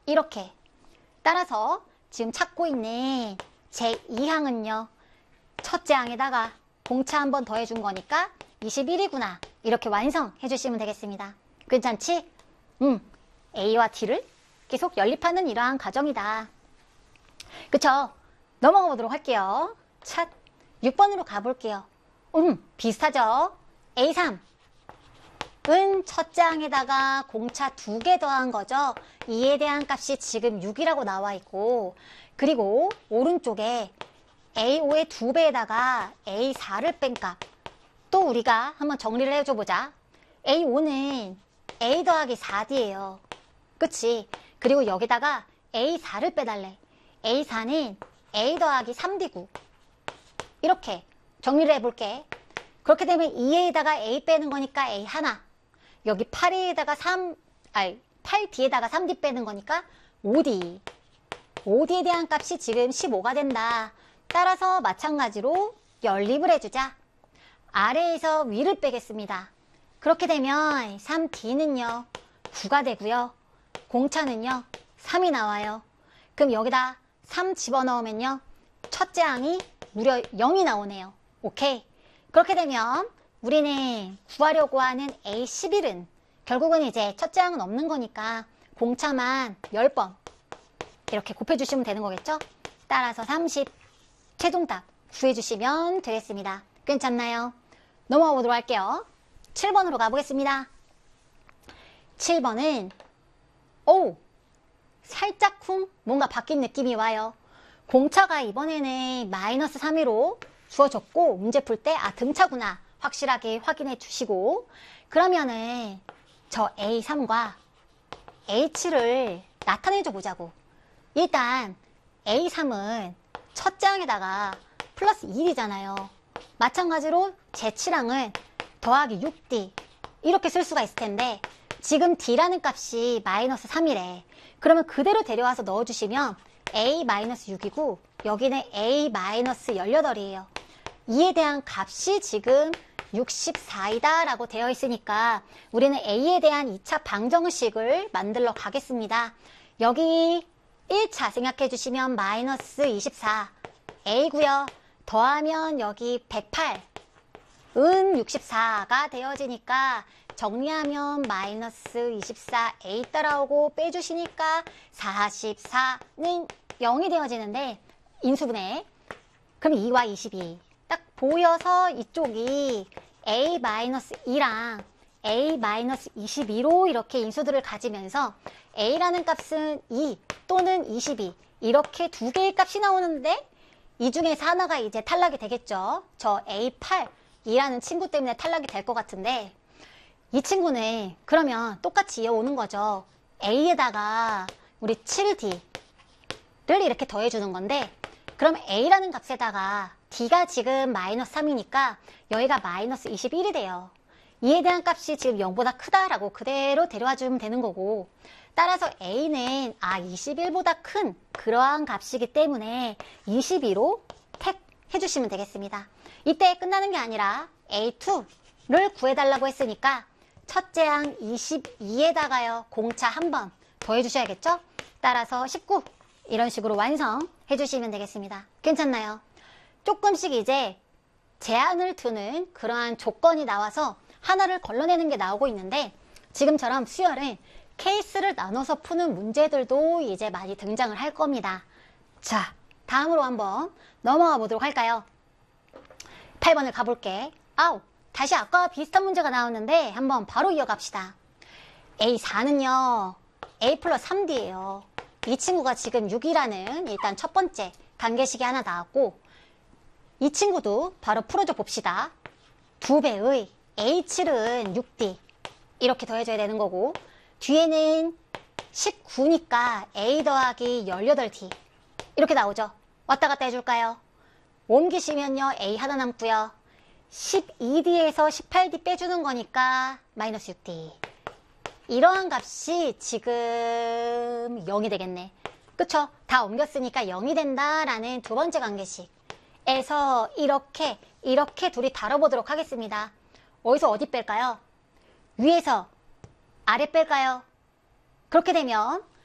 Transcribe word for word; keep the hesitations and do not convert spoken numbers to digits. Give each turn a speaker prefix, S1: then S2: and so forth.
S1: 이렇게. 따라서 지금 찾고 있는 제이 항은요. 첫째 항에다가 공차 한 번 더해준 거니까 이십일이구나. 이렇게 완성해 주시면 되겠습니다. 괜찮지? 음, A와 T를 계속 연립하는 이러한 과정이다. 그쵸? 넘어가 보도록 할게요. 차, 육 번으로 가볼게요. 음, 비슷하죠? 에이 삼. 은 첫째 항에다가 공차 두 개 더한 거죠. 이에 대한 값이 지금 육이라고 나와 있고, 그리고 오른쪽에 에이 오의 두 배에다가 에이 사를 뺀 값. 또 우리가 한번 정리를 해줘 보자. 에이 오는 A 더하기 사 디예요. 그치? 그리고 여기다가 에이 사를 빼달래. 에이 사는 A 더하기 삼 디고. 이렇게 정리를 해볼게. 그렇게 되면 이에다가 A 빼는 거니까 A 하나. 여기 팔에다가 삼, 아니, 팔 디에다가 삼 디 빼는 거니까 오 디. 오 디에 대한 값이 지금 십오가 된다. 따라서 마찬가지로 연립을 해주자. 아래에서 위를 빼겠습니다. 그렇게 되면 삼 디는요, 구가 되고요. 공차는요, 삼이 나와요. 그럼 여기다 삼 집어넣으면요, 첫째 항이 무려 영이 나오네요. 오케이. 그렇게 되면 우리는 구하려고 하는 에이 십일은 결국은 이제 첫째 항은 없는 거니까 공차만 십 번 이렇게 곱해주시면 되는 거겠죠? 따라서 삼십, 최종답 구해주시면 되겠습니다. 괜찮나요? 넘어가 보도록 할게요. 칠 번으로 가보겠습니다. 칠 번은 오! 살짝쿵 뭔가 바뀐 느낌이 와요. 공차가 이번에는 마이너스 삼으로 주어졌고, 문제 풀 때 아 등차구나 확실하게 확인해 주시고, 그러면은 저 에이 삼과 에이 칠을 나타내줘 보자고. 일단 에이 삼은 첫째 항에다가 플러스 일이잖아요. 마찬가지로 제칠 항은 더하기 육 디 이렇게 쓸 수가 있을 텐데, 지금 D라는 값이 마이너스 삼이래. 그러면 그대로 데려와서 넣어주시면 에이 마이너스 육이고 여기는 에이 마이너스 십팔이에요. 이에 대한 값이 지금 육십사이다 라고 되어 있으니까 우리는 A에 대한 이 차 방정식을 만들러 가겠습니다. 여기 일 차 생각해 주시면 마이너스 이십사 A고요. 더하면 여기 백팔 은 육십사가 되어지니까 정리하면 마이너스 이십사 에이 따라오고 빼주시니까 사십사는 영이 되어지는데, 인수분해. 그럼 이와 이십이 딱 보여서 이쪽이 에이 마이너스 이랑 에이 마이너스 이십이로 이렇게 인수들을 가지면서 A라는 값은 이 또는 이십이 이렇게 두 개의 값이 나오는데, 이 중에서 하나가 이제 탈락이 되겠죠. 저 에이 팔 이라는 친구 때문에 탈락이 될 것 같은데, 이 친구는 그러면 똑같이 이어오는 거죠. A에다가 우리 칠 디를 이렇게 더해주는 건데, 그럼 A라는 값에다가 D가 지금 마이너스 삼이니까 여기가 마이너스 이십일이 돼요. 이에 대한 값이 지금 영보다 크다라고 그대로 데려와 주면 되는 거고, 따라서 A는 아 이십일보다 큰 그러한 값이기 때문에 이십이로 택 해주시면 되겠습니다. 이때 끝나는 게 아니라 에이 투를 구해달라고 했으니까 첫째 항 이십이에다가요 공차 한 번 더해 주셔야겠죠? 따라서 십구 이런 식으로 완성해 주시면 되겠습니다. 괜찮나요? 조금씩 이제 제한을 두는 그러한 조건이 나와서 하나를 걸러내는 게 나오고 있는데, 지금처럼 수열은 케이스를 나눠서 푸는 문제들도 이제 많이 등장을 할 겁니다. 자, 다음으로 한번 넘어가 보도록 할까요? 팔 번을 가볼게. 아우, 다시 아까와 비슷한 문제가 나왔는데 한번 바로 이어갑시다. 에이 사는요 A 플러스 삼 디예요. 이 친구가 지금 육이라는 일단 첫 번째 관계식이 하나 나왔고, 이 친구도 바로 풀어줘 봅시다. 두 배의 에이 칠은 육 디 이렇게 더해줘야 되는 거고, 뒤에는 십구니까 A 더하기 십팔 디 이렇게 나오죠. 왔다 갔다 해줄까요? 옮기시면요 A 하나 남고요. 십이 디에서 십팔 디 빼주는 거니까 마이너스 육 디. 이러한 값이 지금 영이 되겠네. 그쵸? 다 옮겼으니까 영이 된다라는 두 번째 관계식에서 이렇게 이렇게 둘이 다뤄보도록 하겠습니다. 어디서 어디 뺄까요? 위에서 아래 뺄까요? 그렇게 되면